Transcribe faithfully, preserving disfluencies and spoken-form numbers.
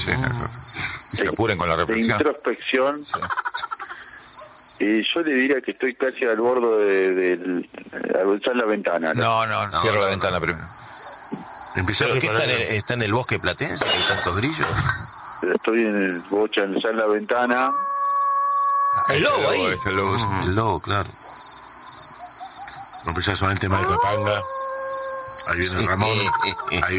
Sí, y se apuren con la reflexión. De introspección. Sí. Y yo le diría que estoy casi al borde de, de, de abrir la ventana. No, no, no, cierro no, la no, ventana no. primero. ¿Pero qué está en, el, está en el bosque platense? ¿Hay tantos grillos? Estoy en el bocha, en la ventana. El lobo ahí. Es el lobo, mm, el lobo, claro. No empezás solamente mal Capanga. Ahí viene Ramón. Ahí